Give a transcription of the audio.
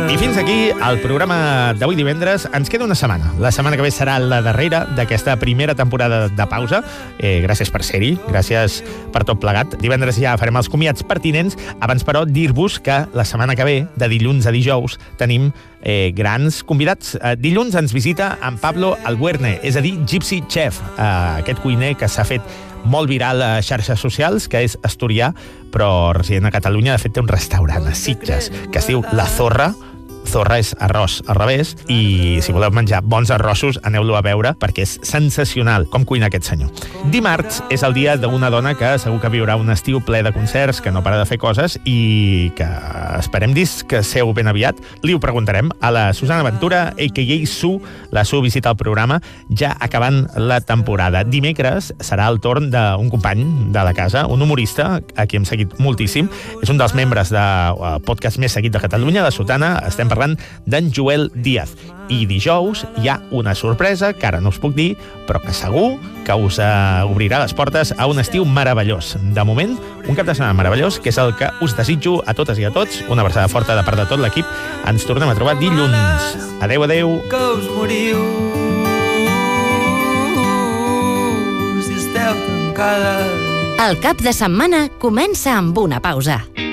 I fins aquí el programa d'avui divendres. Ens queda una setmana. La setmana que ve serà la darrera d'aquesta primera temporada de pausa. Gràcies per ser-hi, gràcies per tot plegat. Divendres ja farem els comiats pertinents. Abans, però, dir-vos que la setmana que ve, de dilluns a dijous, tenim grans convidats. Dilluns ens visita en Pablo Albuerne, és a dir, Gypsy Chef, aquest cuiner que s'ha fet molt viral a xarxes socials, que és asturià, però resident a Catalunya. De fet, té un restaurant a Sitges que es diu La Zorra. Zorra és arròs al revés, i si voleu menjar bons arrossos, aneu-lo a veure, perquè és sensacional com cuina aquest senyor. Dimarts és el dia d'una dona que segur que viurà un estiu ple de concerts, que no para de fer coses i que esperem que seu ben aviat. Li ho preguntarem a la Susana Ventura, a.k.a. Su. La Su visita el programa ja acabant la temporada. Dimecres serà el torn d'un company de la casa, un humorista a qui hem seguit moltíssim. És un dels membres del podcast més seguit de Catalunya, de Sotana. Estem parlant d'en Joel Díaz. I dijous hi ha una sorpresa que ara no us puc dir, però que segur que us obrirà les portes a un estiu meravellós. De moment, un cap de setmana meravellós, que és el que us desitjo a totes i a tots. Una abraçada forta de part de tot l'equip. Ens tornem a trobar dilluns. Adeu, adeu. Que us moriu si esteu tancades. El cap de setmana comença amb una pausa.